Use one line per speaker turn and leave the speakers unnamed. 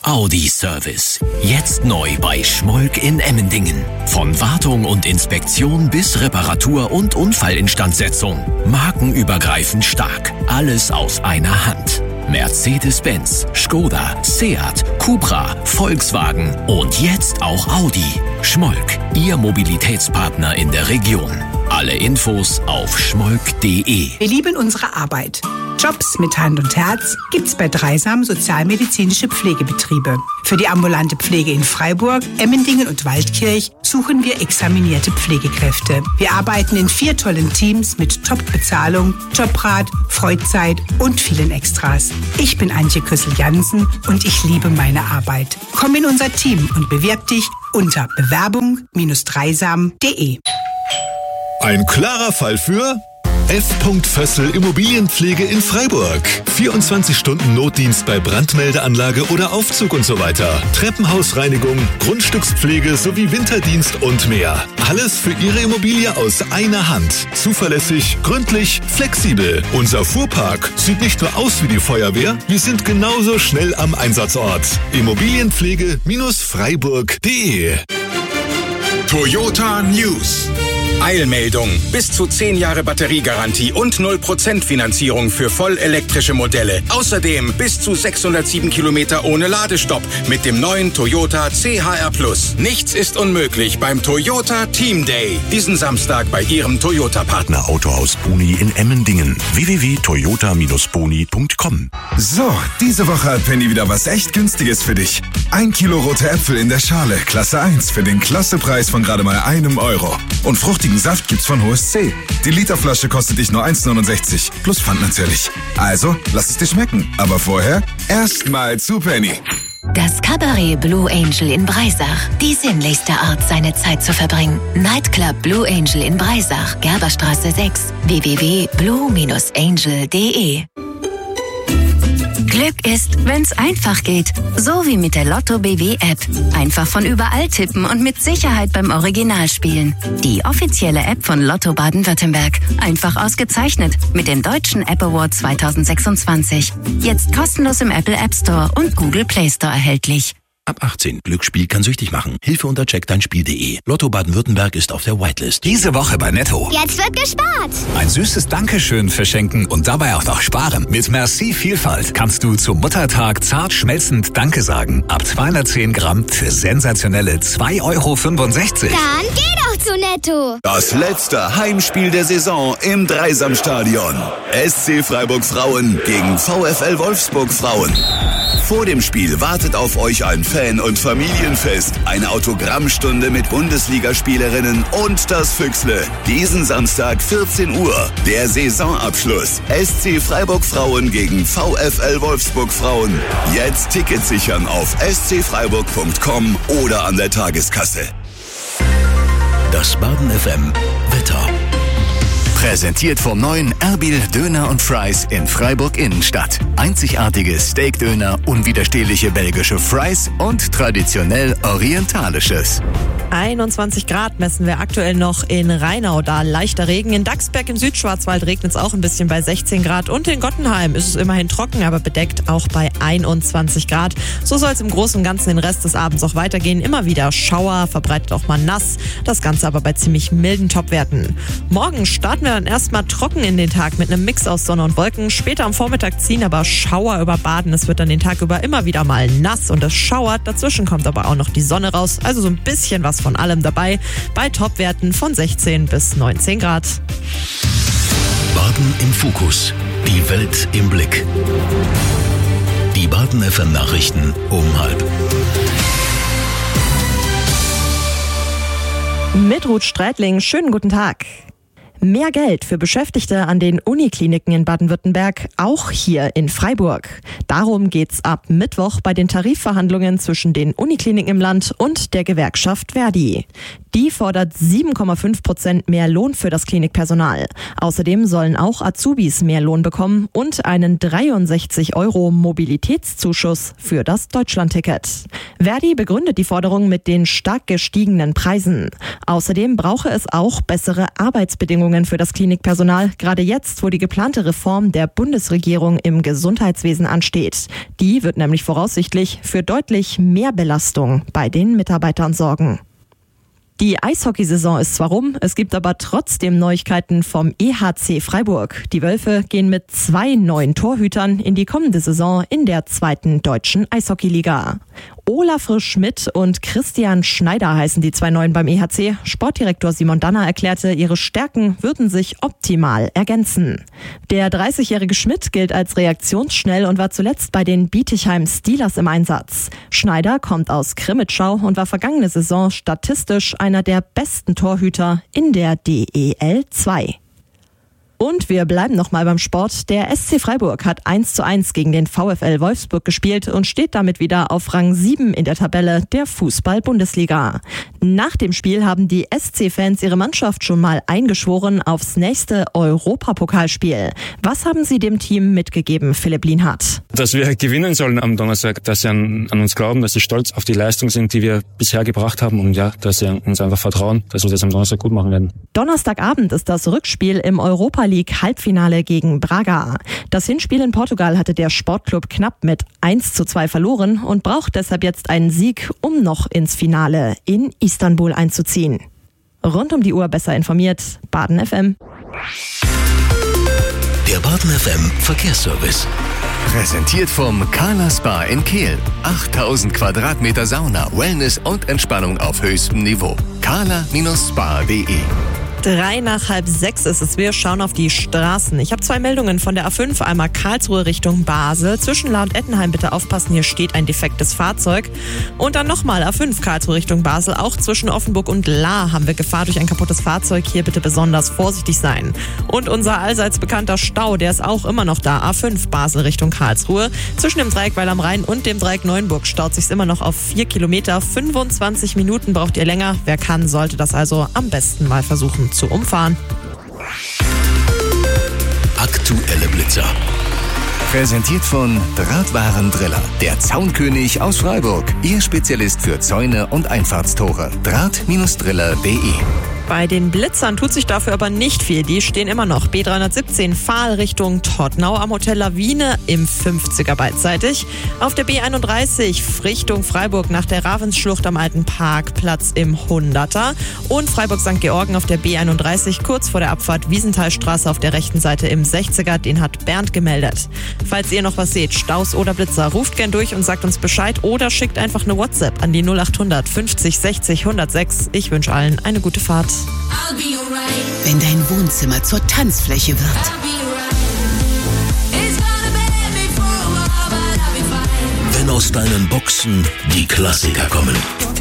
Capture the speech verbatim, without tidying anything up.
Audi Service. Jetzt neu bei Schmolk in Emmendingen. Von Wartung und Inspektion bis Reparatur und Unfallinstandsetzung. Markenübergreifend stark. Alles aus einer Hand. Mercedes-Benz, Skoda, Seat, Cupra, Volkswagen und jetzt auch Audi. Schmolk, Ihr Mobilitätspartner in der Region. Alle Infos auf schmolk punkt de.
Wir lieben unsere Arbeit. Jobs mit Hand und Herz gibt's bei Dreisam Sozialmedizinische Pflegebetriebe. Für die ambulante Pflege in Freiburg, Emmendingen und Waldkirch suchen wir examinierte Pflegekräfte. Wir arbeiten in vier tollen Teams mit Top-Bezahlung, Jobrat, Freizeit und vielen Extras. Ich bin Antje Kössel-Jansen und ich liebe meine Arbeit. Komm in unser Team und bewirb dich unter bewerbung dreisam punkt de.
Ein klarer Fall für F. Vössel Immobilienpflege in Freiburg. vierundzwanzig Stunden Notdienst bei Brandmeldeanlage oder Aufzug und so weiter. Treppenhausreinigung, Grundstückspflege sowie Winterdienst und mehr. Alles für Ihre Immobilie aus einer Hand. Zuverlässig, gründlich, flexibel. Unser Fuhrpark sieht nicht nur aus wie die Feuerwehr, wir sind genauso schnell am Einsatzort. Immobilienpflege-freiburg punkt de.
Toyota News. Eilmeldung. Bis zu zehn Jahre Batteriegarantie und null Prozent Finanzierung für vollelektrische Modelle. Außerdem bis zu sechshundertsieben Kilometer ohne Ladestopp mit dem neuen Toyota C H R Plus. Nichts ist unmöglich beim Toyota Team Day. Diesen Samstag bei Ihrem Toyota-Partner.
Autohaus Boni in Emmendingen. w w w punkt toyota boni punkt com.
So, diese Woche hat Penny wieder was echt Günstiges für dich. Ein Kilo rote Äpfel in der Schale, Klasse eins, für den Klassepreis von gerade mal einem Euro. Und fruchtigen Saft gibt's von H S C. Die Literflasche kostet dich nur eins neunundsechzig, plus Pfand natürlich. Also, lass es dir schmecken. Aber vorher erstmal zu Penny.
Das Cabaret Blue Angel in Breisach. Die sinnlichste Art, seine Zeit zu verbringen. Nightclub Blue Angel in Breisach, Gerberstraße sechs. w w w punkt blue angel punkt de.
Glück ist, wenn's einfach geht. So wie mit der Lotto B W App. Einfach von überall tippen und mit Sicherheit beim Original spielen. Die offizielle App von Lotto Baden-Württemberg. Einfach ausgezeichnet mit dem Deutschen App Award zweitausendsechsundzwanzig. Jetzt kostenlos im Apple App Store und Google Play Store erhältlich.
Ab achtzehn. Glücksspiel kann süchtig machen. Hilfe unter check dein spiel punkt de. Lotto Baden-Württemberg ist auf der Whitelist.
Diese Woche bei Netto.
Jetzt wird gespart.
Ein süßes Dankeschön verschenken und dabei auch noch sparen. Mit Merci Vielfalt kannst du zum Muttertag zart schmelzend Danke sagen. Ab zweihundertzehn Gramm für sensationelle zwei Euro fünfundsechzig.
Dann geh doch zu Netto.
Das letzte Heimspiel der Saison im Dreisamstadion. S C Freiburg Frauen gegen VfL Wolfsburg Frauen. Vor dem Spiel wartet auf euch ein Fan- und Familienfest, eine Autogrammstunde mit Bundesligaspielerinnen und das Füchsle. Diesen Samstag vierzehn Uhr, der Saisonabschluss. S C Freiburg Frauen gegen VfL Wolfsburg Frauen. Jetzt Tickets sichern auf s c freiburg punkt com oder an der Tageskasse.
Das Baden F M Wetter.
Präsentiert vom neuen Erbil Döner und Fries in Freiburg Innenstadt. Einzigartige Steakdöner, unwiderstehliche belgische Fries und traditionell orientalisches.
einundzwanzig Grad messen wir aktuell noch in Rheinau, da leichter Regen. In Dachsberg im Südschwarzwald regnet es auch ein bisschen bei sechzehn Grad und in Gottenheim ist es immerhin trocken, aber bedeckt auch bei einundzwanzig Grad. So soll es im Großen und Ganzen den Rest des Abends auch weitergehen. Immer wieder Schauer, verbreitet auch mal nass. Das Ganze aber bei ziemlich milden Topwerten. Morgen starten wir dann erstmal trocken in den Tag mit einem Mix aus Sonne und Wolken. Später am Vormittag ziehen aber Schauer über Baden. Es wird dann den Tag über immer wieder mal nass und es schauert. Dazwischen kommt aber auch noch die Sonne raus. Also so ein bisschen was von allem dabei. Bei Topwerten von sechzehn bis neunzehn Grad.
Baden im Fokus. Die Welt im Blick. Die Baden F M Nachrichten um halb.
Mit Ruth Streitling, schönen guten Tag. Mehr Geld für Beschäftigte an den Unikliniken in Baden-Württemberg, auch hier in Freiburg. Darum geht's ab Mittwoch bei den Tarifverhandlungen zwischen den Unikliniken im Land und der Gewerkschaft Verdi. Die fordert sieben Komma fünf Prozent mehr Lohn für das Klinikpersonal. Außerdem sollen auch Azubis mehr Lohn bekommen und einen dreiundsechzig Euro Mobilitätszuschuss für das Deutschlandticket. Verdi begründet die Forderung mit den stark gestiegenen Preisen. Außerdem brauche es auch bessere Arbeitsbedingungen Hoffnungen für das Klinikpersonal, gerade jetzt, wo die geplante Reform der Bundesregierung im Gesundheitswesen ansteht. Die wird nämlich voraussichtlich für deutlich mehr Belastung bei den Mitarbeitern sorgen. Die Eishockeysaison ist zwar rum, es gibt aber trotzdem Neuigkeiten vom E H C Freiburg. Die Wölfe gehen mit zwei neuen Torhütern in die kommende Saison in der zweiten deutschen Eishockeyliga. Olaf Schmidt und Christian Schneider heißen die zwei Neuen beim E H C. Sportdirektor Simon Danner erklärte, ihre Stärken würden sich optimal ergänzen. Der dreißigjährige Schmidt gilt als reaktionsschnell und war zuletzt bei den Bietigheim Steelers im Einsatz. Schneider kommt aus Krimitschau und war vergangene Saison statistisch einer der besten Torhüter in der D E L zwei. Und wir bleiben nochmal beim Sport. Der S C Freiburg hat eins zu eins gegen den VfL Wolfsburg gespielt und steht damit wieder auf Rang sieben in der Tabelle der Fußball-Bundesliga. Nach dem Spiel haben die S C-Fans ihre Mannschaft schon mal eingeschworen aufs nächste Europapokalspiel. Was haben sie dem Team mitgegeben, Philipp Lienhardt?
Dass wir gewinnen sollen am Donnerstag, dass sie an, an uns glauben, dass sie stolz auf die Leistung sind, die wir bisher gebracht haben und ja, dass sie uns einfach vertrauen, dass wir das am Donnerstag gut machen werden.
Donnerstagabend ist das Rückspiel im Europa League Halbfinale gegen Braga. Das Hinspiel in Portugal hatte der Sportclub knapp mit eins zu zwei verloren und braucht deshalb jetzt einen Sieg, um noch ins Finale in Istanbul einzuziehen. Rund um die Uhr besser informiert, Baden F M.
Der Baden F M Verkehrsservice.
Präsentiert vom Carla Spa in Kehl. achttausend Quadratmeter Sauna, Wellness und Entspannung auf höchstem Niveau. carla Spa punkt de.
Drei nach halb sechs ist es. Wir schauen auf die Straßen. Ich habe zwei Meldungen von der A fünf. Einmal Karlsruhe Richtung Basel. Zwischen La und Ettenheim bitte aufpassen, hier steht ein defektes Fahrzeug. Und dann nochmal A fünf Karlsruhe Richtung Basel. Auch zwischen Offenburg und La haben wir Gefahr durch ein kaputtes Fahrzeug. Hier bitte besonders vorsichtig sein. Und unser allseits bekannter Stau, der ist auch immer noch da. A fünf Basel Richtung Karlsruhe. Zwischen dem Dreieck Weil am Rhein und dem Dreieck Neuenburg staut sich's immer noch auf vier Kilometer. fünfundzwanzig Minuten braucht ihr länger. Wer kann, sollte das also am besten mal versuchen zu umfahren.
Aktuelle Blitzer.
Präsentiert von Drahtwarendriller, der Zaunkönig aus Freiburg. Ihr Spezialist für Zäune und Einfahrtstore. Draht-Driller punkt de.
Bei den Blitzern tut sich dafür aber nicht viel. Die stehen immer noch. B dreihundertsiebzehn Fahl Richtung Todtnau am Hotel Lawine im fünfziger beidseitig. Auf der B einunddreißig Richtung Freiburg nach der Ravensschlucht am Alten Parkplatz im hunderter. Und Freiburg-Sankt Georgen auf der B einunddreißig kurz vor der Abfahrt Wiesenthalstraße auf der rechten Seite im sechziger. Den hat Bernd gemeldet. Falls ihr noch was seht, Staus oder Blitzer, ruft gern durch und sagt uns Bescheid oder schickt einfach eine WhatsApp an die null achthundert fünfzig sechzig hundertsechs. Ich wünsche allen eine gute Fahrt.
Wenn dein Wohnzimmer zur Tanzfläche wird.
Wenn aus deinen Boxen die Klassiker kommen.